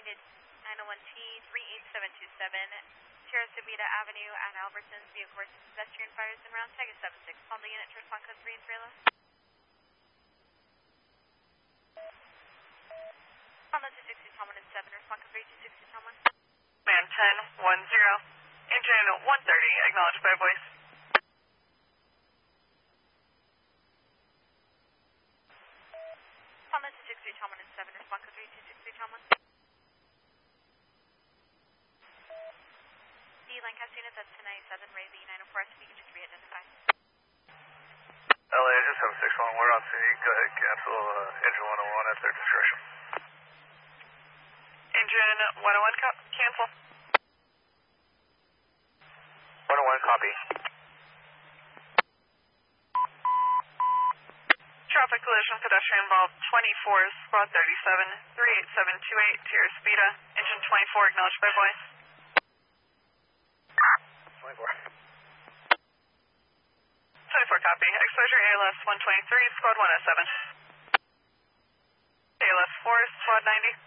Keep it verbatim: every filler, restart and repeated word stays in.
Unit nine oh one T three eight seven two seven, Sierra Subida Avenue at Albertsons, vehicle versus pedestrian fires in round tag is seven six. Call the unit to respond code three and three left. Honda two sixty, Tom one and seven, respond code three two sixty, Tom one. Man ten one zero, engine one thirty, acknowledged by voice. Honda two sixty, Tom one and seven, respond code three two sixty, Tom one. The Lancaster unit, that's ten ninety-seven, Ray V nine oh four S P, can you re-identify? L A, just seven six one, we're on scene. Go ahead, cancel uh, engine one oh one at their discretion. Engine one oh one, co- cancel. one oh one, copy. Traffic collision, pedestrian involved, twenty-four, squad thirty-seven, three eight seven two eight, Sierra Subida, engine twenty-four, acknowledged by voice. twenty-four. twenty-four, copy. Exposure A L S one twenty-three, squad one oh seven. A L S four, squad ninety.